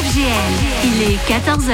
LGL, il est 14h.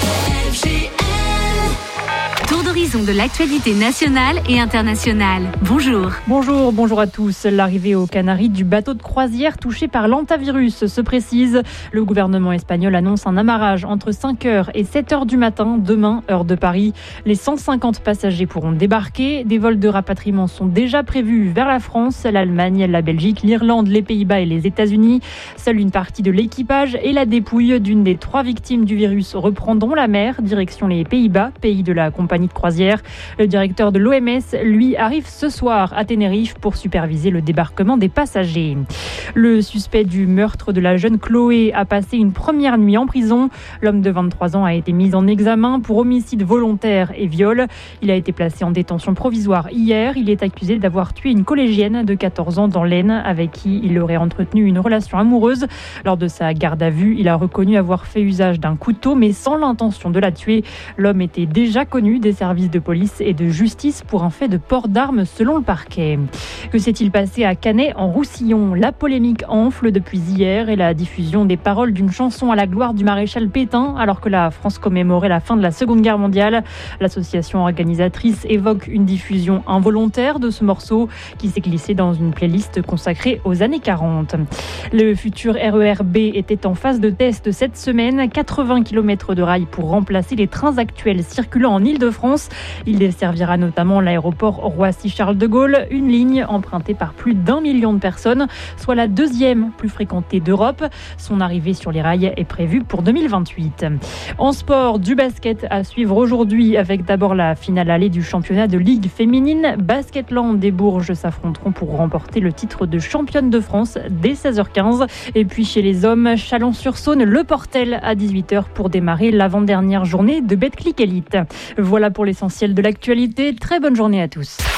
Tour d'horizon de l'actualité nationale et internationale. Bonjour. Bonjour à tous. L'arrivée aux Canaries du bateau de croisière touché par l'hantavirus se précise. Le gouvernement espagnol annonce un amarrage entre 5h et 7h du matin, demain, heure de Paris. Les 150 passagers pourront débarquer. Des vols de rapatriement sont déjà prévus vers la France, l'Allemagne, la Belgique, l'Irlande, les Pays-Bas et les États-Unis. Seule une partie de l'équipage et la dépouille d'une des 3 victimes du virus reprendront la mer, direction les Pays-Bas, pays de la compagnie de croisière. Le directeur de l'OMS, lui, arrive ce soir à Tenerife pour superviser le débarquement des passagers. Le suspect du meurtre de la jeune Chloé a passé une première nuit en prison. L'homme de 23 ans a été mis en examen pour homicide volontaire et viol. Il a été placé en détention provisoire hier. Il est accusé d'avoir tué une collégienne de 14 ans dans l'Aisne avec qui il aurait entretenu une relation amoureuse. Lors de sa garde à vue, il a reconnu avoir fait usage d'un couteau mais sans l'intention de la tuer. L'homme était déjà connu des services de police et de justice pour un fait de port d'armes selon le parquet. Que s'est-il passé à Canet en Roussillon ? La polémique enfle depuis hier et la diffusion des paroles d'une chanson à la gloire du maréchal Pétain alors que la France commémorait la fin de la Seconde Guerre mondiale. L'association organisatrice évoque une diffusion involontaire de ce morceau qui s'est glissé dans une playlist consacrée aux années 40. Le futur RER B était en phase de test cette semaine. 80 km de rails pour remplacer les trains actuels circulant en Île-de-France. Il desservira notamment l'aéroport Roissy-Charles de Gaulle, une ligne empruntée par plus d'1 million de personnes, soit la deuxième plus fréquentée d'Europe. Son arrivée sur les rails est prévue pour 2028. En sport, du basket à suivre aujourd'hui avec d'abord la finale allée du championnat de Ligue féminine. Basketland et Bourges s'affronteront pour remporter le titre de championne de France dès 16h15. Et puis chez les hommes, Chalon-sur-Saône, Le Portel à 18h pour démarrer l'avant-dernière journée de Betclic Elite. Voilà pour l'essentiel de l'actualité. Très bonne journée à tous.